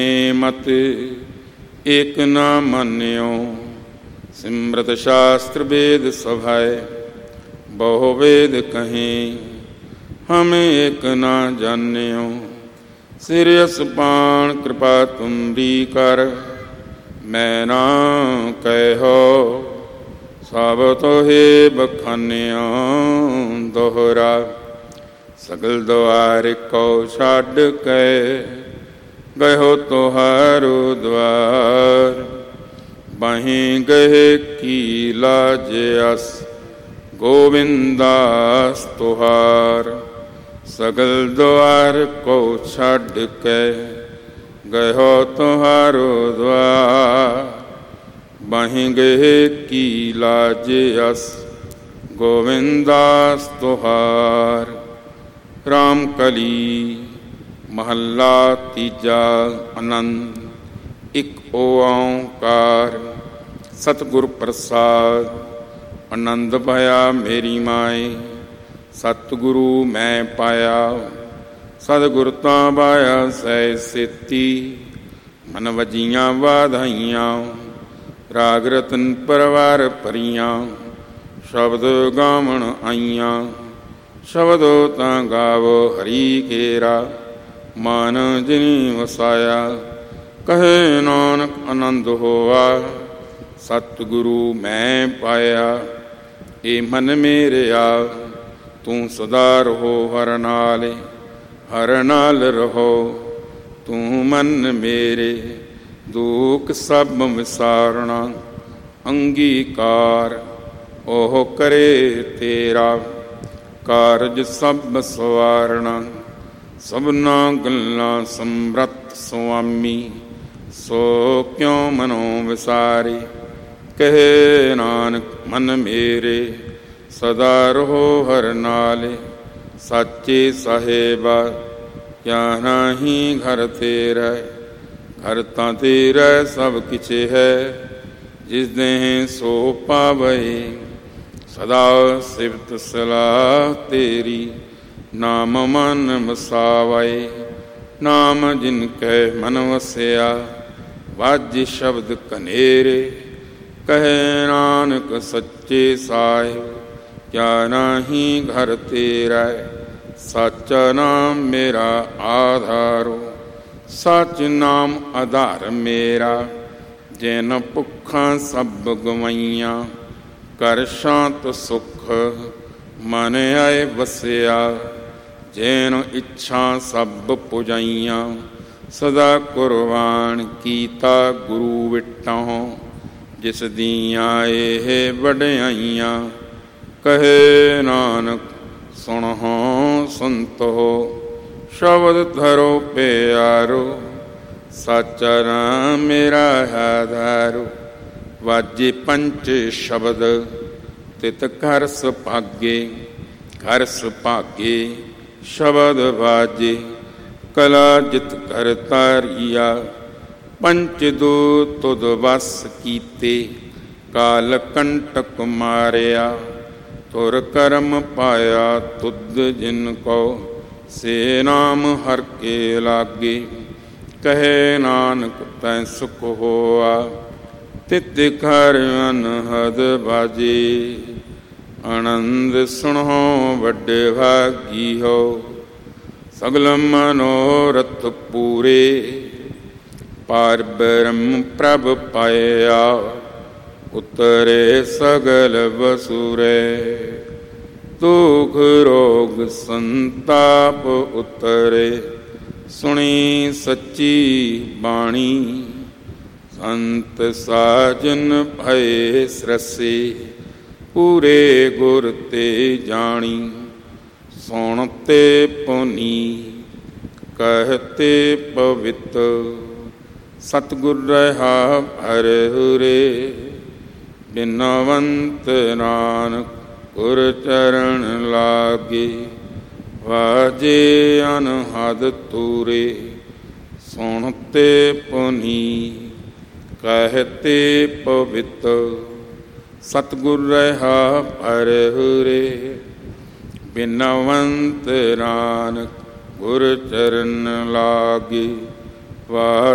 ਮਤ ਏਕ ਨਾ ਮੰਨਿਓ। ਸਿਮਰਤ ਸ਼ਾਸਤਰ ਵੇਦ ਸਭਾਏ, ਬਹੁ ਵੇਦ ਕਹੇਂ ਹਮ ਏਕ ਨਾ ਜਾਣਿਓ। ਸਿਰ ਅਸਪਾਨ ਕਿਰਪਾ ਤੁਮਰੀ ਕਰ, ਮੈਂ ਨਾ ਕਹਿਓ ਸਭ ਤੋਹੇ ਬਖਾਨਿਓ। ਦੋਹਰਾ ਸਗਲ ਦੁਆਰ ਕੋ ਛੱਡ ਕੇ, ਗਇਓ ਤੁਹਾਰੋ ਦੁਆਰ। ਬਾਹੀਂ ਗਏ ਕੀ ਲਾਜ ਅਸ, ਗੋਵਿੰਦਾਸ ਤੁਹਾਰ। ਸਗਲ ਦੁਆਰ ਕੋ ਛੱਡ ਕੇ, ਗਇਓ ਤੁਹਾਰੋ ਦੁਆਰ। ਬਾਹੀਂ ਗਏ ਕੀ ਲਾਜ ਅਸ, ਗੋਵਿੰਦਾਸ ਤੁਹਾਰ। ਰਾਮ ਕਲੀ ਮਹੱਲਾ ਤੀਜਾ। ਆਨੰਦ। ਇਕ ਓਂਕਾਰ ਸਤਿਗੁਰ ਪ੍ਰਸਾਦ। ਆਨੰਦ ਪਾਇਆ ਮੇਰੀ ਮਾਏ, ਸਤਿਗੁਰੂ ਮੈਂ ਪਾਇਆ। ਸਤਿਗੁਰ ਤਾਂ ਪਾਇਆ ਸਹਿ ਸੇਤੀ, ਮਨ ਵਜੀਆਂ ਵਾਧਾਈਆਂ। ਰਾਗ ਰਤਨ ਪਰਵਾਰ ਭਰੀਆਂ, ਸ਼ਬਦ ਗਾਵਣ ਆਈਆਂ। ਸ਼ਬਦੋ ਤਾਂ ਗਾਵੋ ਹਰੀ ਕੇਰਾ, ਮਨ ਜਿਨੀ ਵਸਾਇਆ। ਕਹੇ ਨਾਨਕ ਆਨੰਦ ਹੋਆ, ਸਤਿਗੁਰੂ ਮੈਂ ਪਾਇਆ। ਏ ਮਨ ਮੇਰਿਆ ਤੂੰ ਸਦਾ ਰਹੋ ਹਰ ਨਾਲੇ, ਹਰ ਨਾਲ ਰਹੋ ਤੂੰ ਮਨ ਮੇਰੇ। ਦੁਖ ਸਭ ਵਿਸਾਰਣਾ ਅੰਗੀਕਾਰ, ਉਹ ਕਰੇ ਤੇਰਾ। ਕਾਰਜ ਸਭ ਸਵਾਰਣਾ, ਸਭਨਾ ਗੱਲਾਂ ਸਮਰੱਥ ਸੁਆਮੀ। ਸੋ ਕਿਉ ਮਨੋ ਵਿਸਾਰੇ, ਕਹੇ ਨਾਨਕ ਮਨ ਮੇਰੇ। ਸਦਾ ਰਹੋ ਹਰ ਨਾਲੇ, ਸਾਚੇ ਸਾਹਿਬਾ ਕਿਆ ਨਾਹੀ ਘਰ ਤੇਰਾ। ਘਰ ਤਾਂ ਤੇਰਾ ਸਭ ਕਿਛ ਹੈ, ਜਿਸ ਦੇਹ ਸੋ ਪਾਵੈ। ਸਦਾ ਸਿਫਤ ਸਲਾਹ ਤੇਰੀ, ਨਾਮ ਮਨ ਵਸਾਵੈ। ਨਾਮ ਜਿਨ ਕੈ ਮਨ ਵਸਿਆ, ਵਾਜੇ ਸ਼ਬਦ ਕਨੇਰੇ। ਕਹੇ ਨਾਨਕ ਸੱਚੇ ਸਾਹਿਬ ਕਿਆ ਨਾਹੀ ਘਰ ਤੇਰਾ। ਸਾਚਾ ਨਾਮ ਮੇਰਾ ਆਧਾਰੋ, ਸਚ ਨਾਮ ਆਧਾਰ ਮੇਰਾ। ਜਿਨ ਭੁੱਖਾਂ ਸਭ ਗਵਾਈਆਂ, ਕਰ ਸ਼ਾਂਤ ਸੁਖ ਮਨ ਆਏ ਵਸਿਆ। ਜੈਨ ਇੱਛਾ ਸਭ ਪੁਜਾਈਆਂ, ਸਦਾ ਕੁਰਬਾਨ ਕੀਤਾ ਗੁਰੂ ਵਿਟਹੁ। ਜਿਸ ਦੀਆਂ ਇਹ ਵਡਿਆਈਆਂ, ਕਹੇ ਨਾਨਕ ਸੁਣਹੁ ਸੰਤੋ। ਸ਼ਬਦ ਧਰੋ ਪਿਆਰੋ, ਸਾਚਾ ਨਾਮ ਮੇਰਾ ਆਧਾਰੋ। ਵਾਜੇ ਪੰਚ ਸ਼ਬਦ ਤਿਤ ਘਰ ਸੁਭਾਗੇ, ਘਰ ਸੁਭਾਗੇ ਸ਼ਬਦ ਵਾਜੇ। ਕਲਾ ਜਿਤ ਕਰ ਤਾਰੀਆ, ਪੰਚ ਦੂਤ ਤੁਧ ਵਸ ਕੀਤੇ। ਕਾਲ ਕੰਟਕ ਮਾਰਿਆ, ਤੁਰ ਕਰਮ ਪਾਇਆ ਤੁਧ ਜਿਨ ਕੋ। ਸੇ ਨਾਮ ਹਰ ਕੇ ਲਾਗੇ, ਕਹੇ ਨਾਨਕ ਤੈ ਸੁਖ ਹੋਆ। ਤਿਤ ਘਰ ਅਨਹਦ ਬਾਜੇ, ਆਨੰਦ ਸੁਣੋ ਵੱਡੇ ਭਾਗੀ ਹੋ। ਸਗਲ ਮਨੋਰਥ ਪੂਰੇ, ਪਾਰ ਬ੍ਰਹਮ ਪ੍ਰਭ ਪਾਇਆ। ਉਤਰੇ ਸਗਲ ਵਸੁਰੇ, ਦੁਖ ਰੋਗ ਸੰਤਾਪ ਉਤਰੇ। ਸੁਣੀ ਸੱਚੀ ਬਾਣੀ, ਸੰਤ ਸਾਜਨ ਭਏ ਸਰਸੇ। ਪੂਰੇ ਗੁਰ ਤੇ ਜਾਣੀ, ਸੁਣ ਤੇ ਪੁਨੀ ਕਹਤੇ ਪਵਿੱਤ। ਸਤਿਗੁਰ ਰਹਾ ਭਰ ਹੁਰੇ, ਬਿਨਵੰਤ ਨਾਨਕ ਗੁਰ ਚਰਨ ਲਾਗੇ। ਵਾਜੇ ਅਨਹਦ ਤੂਰੇ, ਸੁਣ ਤੇ ਪੁਨੀ ਕਹਤੇ ਪਵਿੱਤ। ਸਤਿਗੁਰ ਰਹਾ ਭਰ ਹੁਰੇ, ਬਿਨਵੰਤ ਨਾਨਕ ਗੁਰ ਚਰਨ ਲਾਗੇ।